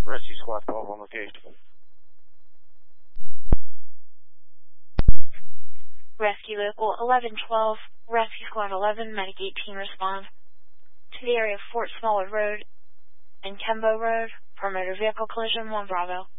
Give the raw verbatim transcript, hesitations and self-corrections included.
Rescue Squad twelve on location. Rescue Local eleven twelve, Rescue Squad eleven, Medic eighteen respond to the area of Fort Smaller Road and Kembo Road for motor vehicle collision one Bravo.